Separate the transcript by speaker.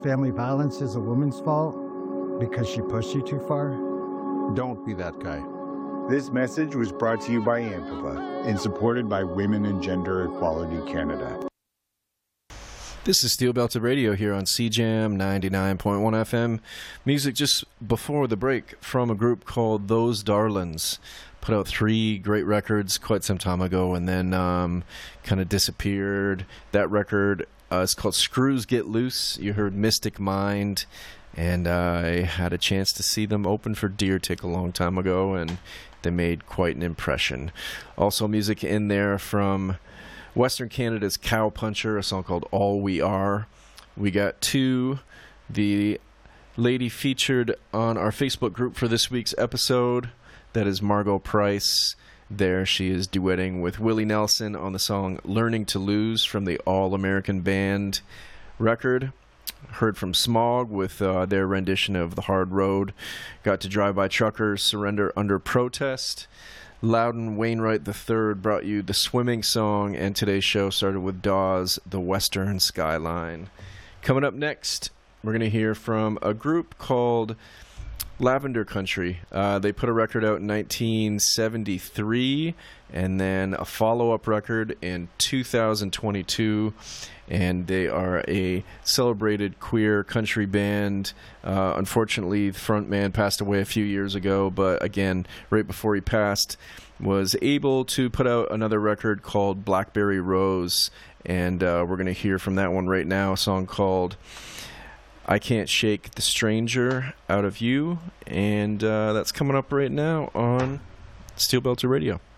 Speaker 1: Family violence is a woman's fault because she pushed you too far?
Speaker 2: Don't be that guy.
Speaker 3: This message was brought to you by AMPA and supported by Women and Gender Equality Canada.
Speaker 4: This is Steel Belted Radio here on CJAM 99.1 FM. Music just before the break from a group called Those Darlings. Put out 3 great records quite some time ago and then kind of disappeared. That record is called Screws Get Loose. You heard Mystic Mind. And I had a chance to see them open for Deer Tick a long time ago, and they made quite an impression. Also music in there from Western Canada's Cow Puncher, a song called All We Are. We got 2. The lady featured on our Facebook group for this week's episode, that is Margot Price. There she is duetting with Willie Nelson on the song Learning to Lose from the All American Band record. Heard from Smog with their rendition of The Hard Road. Got to Drive By Truckers, Surrender Under Protest. Loudon Wainwright III brought you the Swimming Song, and today's show started with Dawes, The Western Skyline. Coming up next, we're going to hear from a group called Lavender Country. They put a record out in 1973, and then a follow-up record in 2022, and they are a celebrated queer country band. Unfortunately, the front man passed away a few years ago, but again, right before he passed, was able to put out another record called Blackberry Rose, and we're going to hear from that one right now, a song called I Can't Shake the Stranger Out of You, and that's coming up right now on Steel Belted Radio.